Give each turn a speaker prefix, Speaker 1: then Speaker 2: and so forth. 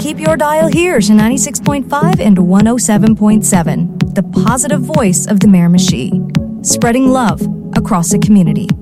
Speaker 1: keep your dial here to 96.5 and 107.7, the positive voice of the Miramichi, spreading love across the community.